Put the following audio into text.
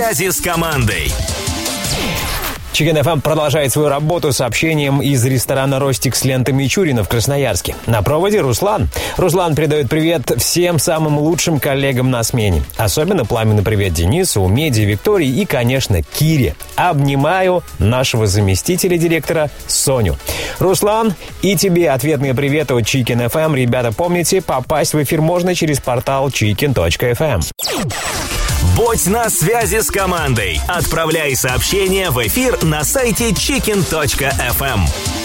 Связи с командой. Chicken FM продолжает свою работу сообщением из ресторана «Ростик» с лентой Мичурина в Красноярске. На проводе Руслан. Руслан передает привет всем самым лучшим коллегам на смене. Особенно пламенный привет Денису, Меди, Виктории и, конечно, Кире. Обнимаю нашего заместителя директора Соню. Руслан, и тебе ответные приветы от Chicken FM. Ребята, помните, попасть в эфир можно через портал chicken.fm. Будь на связи с командой. Отправляй сообщения в эфир на сайте chicken.fm.